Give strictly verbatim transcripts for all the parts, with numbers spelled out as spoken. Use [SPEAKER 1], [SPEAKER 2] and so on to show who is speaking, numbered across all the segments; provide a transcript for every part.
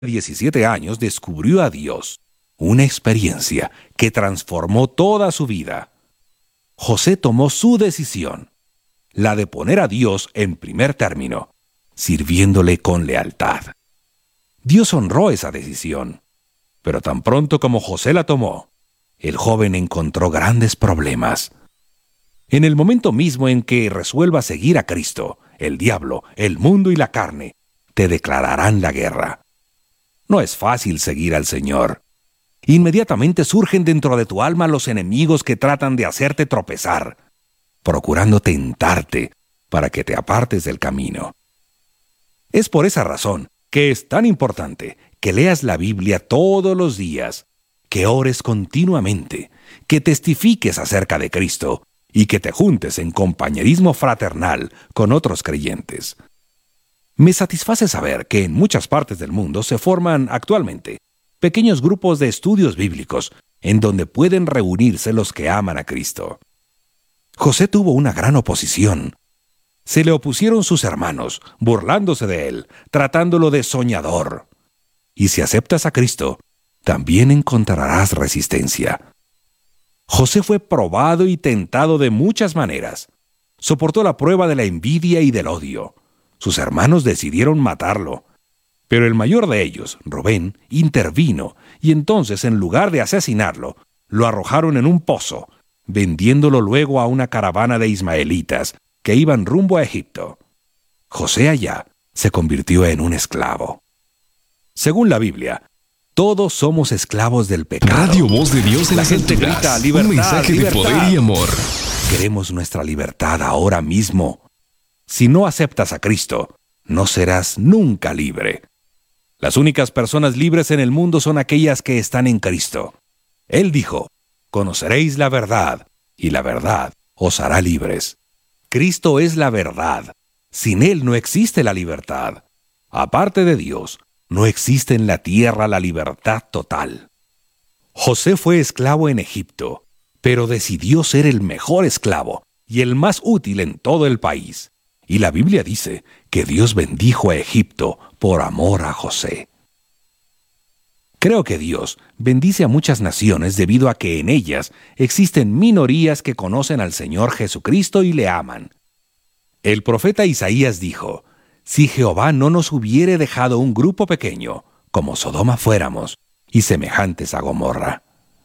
[SPEAKER 1] diecisiete años descubrió a Dios, una experiencia que transformó toda su vida. José tomó su decisión, la de poner a Dios en primer término, sirviéndole con lealtad. Dios honró esa decisión, pero tan pronto como José la tomó, el joven encontró grandes problemas. En el momento mismo en que resuelvas seguir a Cristo, el diablo, el mundo y la carne te declararán la guerra. No es fácil seguir al Señor. Inmediatamente surgen dentro de tu alma los enemigos que tratan de hacerte tropezar, procurando tentarte para que te apartes del camino. Es por esa razón que es tan importante que leas la Biblia todos los días, que ores continuamente, que testifiques acerca de Cristo y que te juntes en compañerismo fraternal con otros creyentes. Me satisface saber que en muchas partes del mundo se forman actualmente pequeños grupos de estudios bíblicos en donde pueden reunirse los que aman a Cristo. José tuvo una gran oposición. Se le opusieron sus hermanos, burlándose de él, tratándolo de soñador. Y si aceptas a Cristo, también encontrarás resistencia. José fue probado y tentado de muchas maneras. Soportó la prueba de la envidia y del odio. Sus hermanos decidieron matarlo. Pero el mayor de ellos, Rubén, intervino y entonces, en lugar de asesinarlo, lo arrojaron en un pozo, vendiéndolo luego a una caravana de ismaelitas que iban rumbo a Egipto. José allá se convirtió en un esclavo. Según la Biblia, todos somos esclavos del pecado.
[SPEAKER 2] Radio Voz de Dios en
[SPEAKER 1] La
[SPEAKER 2] las
[SPEAKER 1] gente
[SPEAKER 2] alturas.
[SPEAKER 1] grita, libertad,
[SPEAKER 2] Un mensaje
[SPEAKER 1] libertad.
[SPEAKER 2] de poder y amor.
[SPEAKER 1] Queremos nuestra libertad ahora mismo. Si no aceptas a Cristo, no serás nunca libre. Las únicas personas libres en el mundo son aquellas que están en Cristo. Él dijo, conoceréis la verdad, y la verdad os hará libres. Cristo es la verdad. Sin Él no existe la libertad. Aparte de Dios, no existe en la tierra la libertad total. José fue esclavo en Egipto, pero decidió ser el mejor esclavo y el más útil en todo el país. Y la Biblia dice que Dios bendijo a Egipto por amor a José. Creo que Dios bendice a muchas naciones debido a que en ellas existen minorías que conocen al Señor Jesucristo y le aman. El profeta Isaías dijo, si Jehová no nos hubiere dejado un grupo pequeño, como Sodoma fuéramos, y semejantes a Gomorra.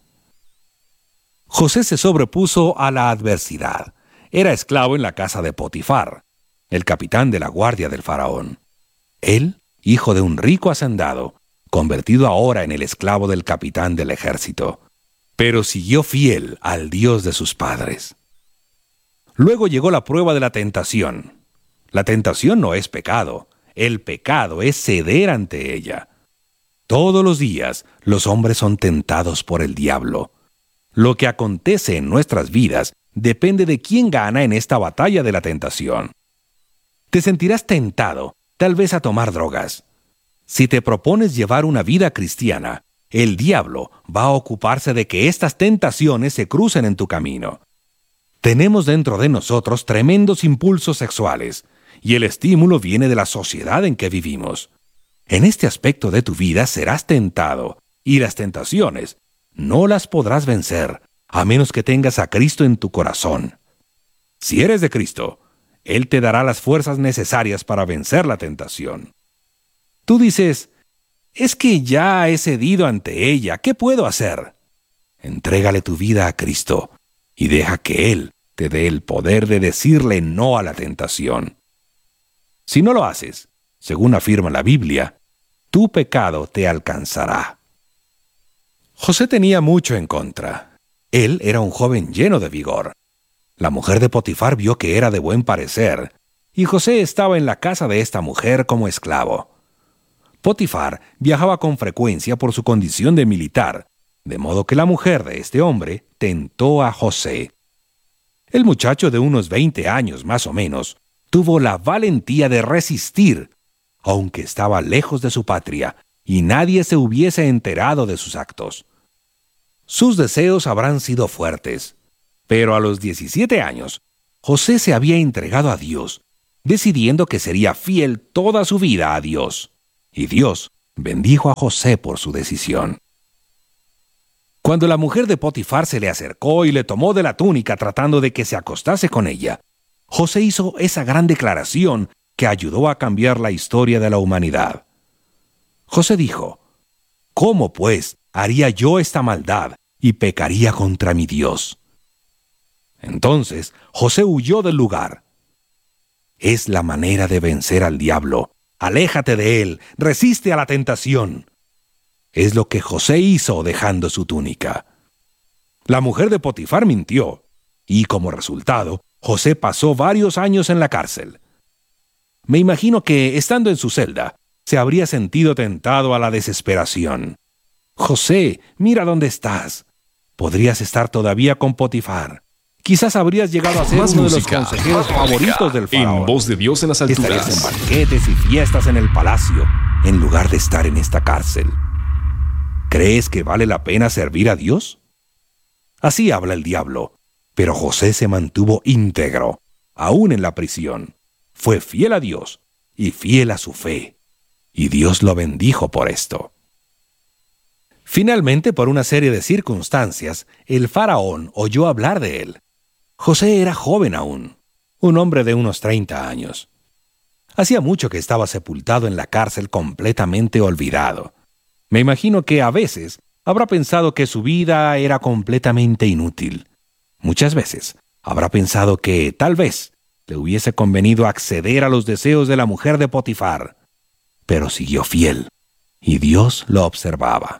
[SPEAKER 1] José se sobrepuso a la adversidad. Era esclavo en la casa de Potifar, el capitán de la guardia del faraón. Él, hijo de un rico hacendado, convertido ahora en el esclavo del capitán del ejército, pero siguió fiel al Dios de sus padres. Luego llegó la prueba de la tentación. La tentación no es pecado, el pecado es ceder ante ella. Todos los días los hombres son tentados por el diablo. Lo que acontece en nuestras vidas depende de quién gana en esta batalla de la tentación. Te sentirás tentado, tal vez a tomar drogas. Si te propones llevar una vida cristiana, el diablo va a ocuparse de que estas tentaciones se crucen en tu camino. Tenemos dentro de nosotros tremendos impulsos sexuales, y el estímulo viene de la sociedad en que vivimos. En este aspecto de tu vida serás tentado, y las tentaciones no las podrás vencer, a menos que tengas a Cristo en tu corazón. Si eres de Cristo, Él te dará las fuerzas necesarias para vencer la tentación. Tú dices, es que ya he cedido ante ella, ¿qué puedo hacer? Entrégale tu vida a Cristo y deja que Él te dé el poder de decirle no a la tentación. Si no lo haces, según afirma la Biblia, tu pecado te alcanzará. José tenía mucho en contra. Él era un joven lleno de vigor. La mujer de Potifar vio que era de buen parecer, y José estaba en la casa de esta mujer como esclavo. Potifar viajaba con frecuencia por su condición de militar, de modo que la mujer de este hombre tentó a José. El muchacho de unos veinte años más o menos tuvo la valentía de resistir, aunque estaba lejos de su patria y nadie se hubiese enterado de sus actos. Sus deseos habrán sido fuertes, pero a los diecisiete años, José se había entregado a Dios, decidiendo que sería fiel toda su vida a Dios, y Dios bendijo a José por su decisión. Cuando la mujer de Potifar se le acercó y le tomó de la túnica tratando de que se acostase con ella, José hizo esa gran declaración que ayudó a cambiar la historia de la humanidad. José dijo: ¿Cómo, pues, haría yo esta maldad y pecaría contra mi Dios? Entonces José huyó del lugar. Es la manera de vencer al diablo. Aléjate de él, resiste a la tentación. Es lo que José hizo dejando su túnica. La mujer de Potifar mintió, y como resultado, José pasó varios años en la cárcel. Me imagino que, estando en su celda, se habría sentido tentado a la desesperación. José, mira dónde estás. Podrías estar todavía con Potifar. Quizás habrías llegado a ser
[SPEAKER 2] Más
[SPEAKER 1] uno
[SPEAKER 2] música,
[SPEAKER 1] de los consejeros favoritos del faraón.
[SPEAKER 2] En voz de Dios en las
[SPEAKER 1] Estarías
[SPEAKER 2] alturas.
[SPEAKER 1] en banquetes y fiestas en el palacio, en lugar de estar en esta cárcel. ¿Crees que vale la pena servir a Dios? Así habla el diablo, pero José se mantuvo íntegro, aún en la prisión. Fue fiel a Dios y fiel a su fe, y Dios lo bendijo por esto. Finalmente, por una serie de circunstancias, el faraón oyó hablar de él. José era joven aún, un hombre de unos treinta años. Hacía mucho que estaba sepultado en la cárcel, completamente olvidado. Me imagino que a veces habrá pensado que su vida era completamente inútil. Muchas veces habrá pensado que, tal vez, le hubiese convenido acceder a los deseos de la mujer de Potifar. Pero siguió fiel, y Dios lo observaba.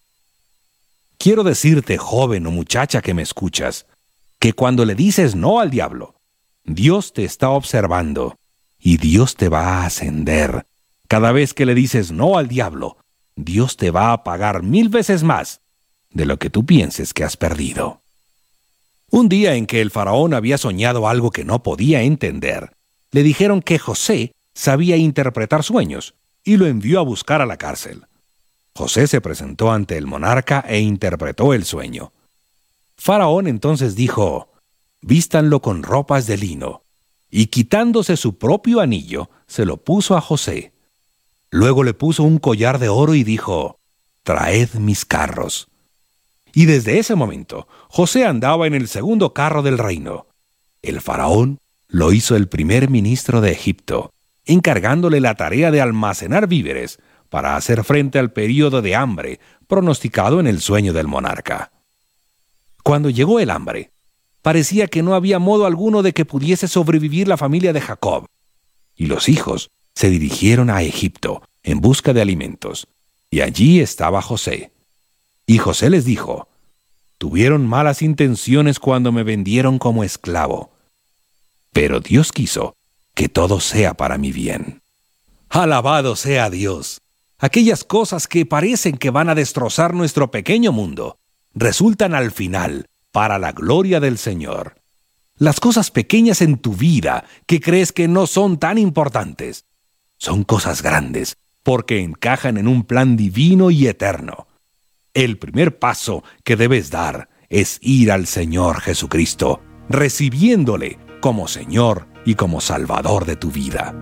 [SPEAKER 1] Quiero decirte, joven o muchacha que me escuchas, que cuando le dices no al diablo, Dios te está observando, y Dios te va a ascender. Cada vez que le dices no al diablo, Dios te va a pagar mil veces más de lo que tú pienses que has perdido. Un día en que el faraón había soñado algo que no podía entender, le dijeron que José sabía interpretar sueños y lo envió a buscar a la cárcel. José se presentó ante el monarca e interpretó el sueño. Faraón entonces dijo: «Vístanlo con ropas de lino», y quitándose su propio anillo, se lo puso a José. Luego le puso un collar de oro y dijo: «Traed mis carros». Y desde ese momento, José andaba en el segundo carro del reino. El faraón lo hizo el primer ministro de Egipto, encargándole la tarea de almacenar víveres para hacer frente al período de hambre pronosticado en el sueño del monarca. Cuando llegó el hambre, parecía que no había modo alguno de que pudiese sobrevivir la familia de Jacob, y los hijos se dirigieron a Egipto en busca de alimentos, y allí estaba José. Y José les dijo: «Tuvieron malas intenciones cuando me vendieron como esclavo, pero Dios quiso que todo sea para mi bien». ¡Alabado sea Dios! Aquellas cosas que parecen que van a destrozar nuestro pequeño mundo, resultan al final para la gloria del Señor. Las cosas pequeñas en tu vida que crees que no son tan importantes, son cosas grandes porque encajan en un plan divino y eterno. El primer paso que debes dar es ir al Señor Jesucristo, recibiéndole como Señor y como Salvador de tu vida.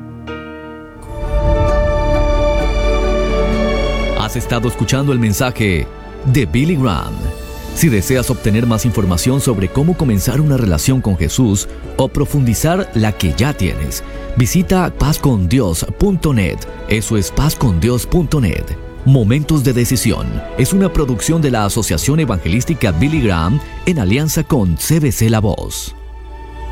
[SPEAKER 3] Has estado escuchando el mensaje de Billy Graham. Si deseas obtener más información sobre cómo comenzar una relación con Jesús o profundizar la que ya tienes, visita paz con dios punto net. Eso es paz con dios punto net. Momentos de Decisión es una producción de la Asociación Evangelística Billy Graham en alianza con C B C La Voz.